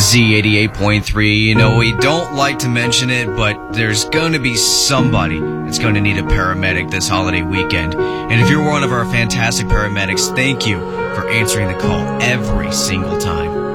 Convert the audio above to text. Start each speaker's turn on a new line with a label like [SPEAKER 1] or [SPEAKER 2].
[SPEAKER 1] Z88.3. You know, we don't like to mention it, but there's going to be somebody that's going to need a paramedic this holiday weekend. And if you're one of our fantastic paramedics, thank you for answering the call every single time.